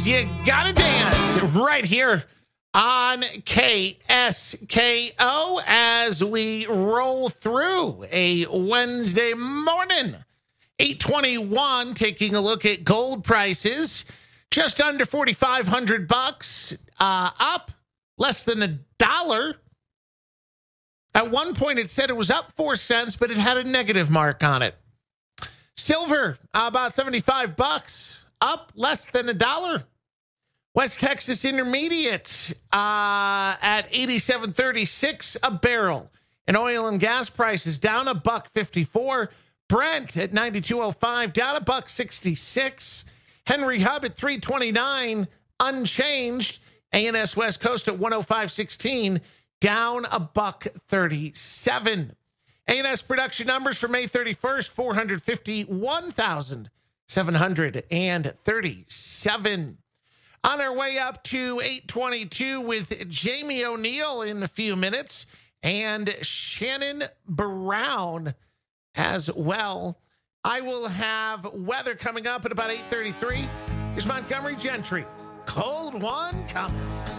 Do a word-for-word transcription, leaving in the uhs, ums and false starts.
You Gotta Dance right here on K S K O as we roll through a Wednesday morning. eight twenty-one, taking a look at gold prices. Just under forty-five hundred bucks, uh, up less than a dollar. At one point, it said it was up four cents, but it had a negative mark on it. Silver, about seventy-five bucks, up less than a dollar. West Texas Intermediate uh, at eighty-seven thirty-six a barrel. And oil and gas prices down a buck fifty-four. Brent at ninety-two oh five, down a buck sixty-six. Henry Hub at three twenty-nine, unchanged. A and S West Coast at one oh five sixteen, down a buck thirty-seven. A and S production numbers for May thirty-first, four hundred fifty-one thousand seven hundred thirty-seven. On our way up to eight twenty-two with Jamie O'Neill in a few minutes and Shannon Brown as well. I will have weather coming up at about eight thirty-three. Here's Montgomery Gentry. Cold one coming.